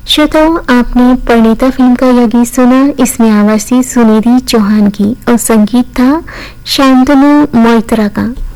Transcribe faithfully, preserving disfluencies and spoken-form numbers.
श्रोताओं, आपने परिणीता फिल्म का यह गीत सुना। इसमें आवाज थी सुनिधि चौहान की और संगीत था शांतनु मोइत्रा का।